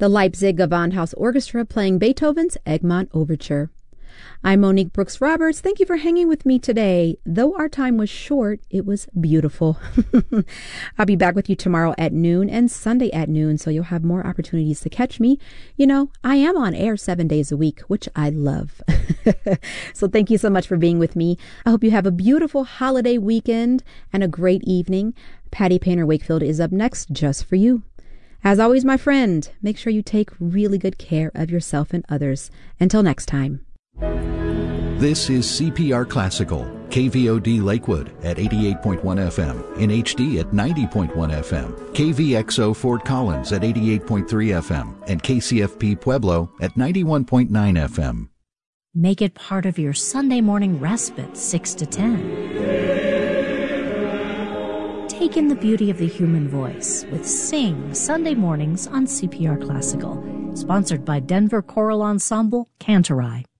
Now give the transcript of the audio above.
the Leipzig Gewandhaus Orchestra playing Beethoven's Egmont Overture. I'm Monique Brooks Roberts. Thank you for hanging with me today. Though our time was short, it was beautiful. I'll be back with you tomorrow at noon and Sunday at noon, so you'll have more opportunities to catch me. You know, I am on air 7 days a week, which I love. So thank you so much for being with me. I hope you have a beautiful holiday weekend and a great evening. Patty Painter Wakefield is up next just for you. As always, my friend, make sure you take really good care of yourself and others. Until next time. This is CPR Classical, KVOD Lakewood at 88.1 FM, in HD at 90.1 FM, KVXO Fort Collins at 88.3 FM, and KCFP Pueblo at 91.9 FM. Make it part of your Sunday morning respite, 6 to 10. Take in the beauty of the human voice with Sing Sunday mornings on CPR Classical, sponsored by Denver Choral Ensemble, Cantorai.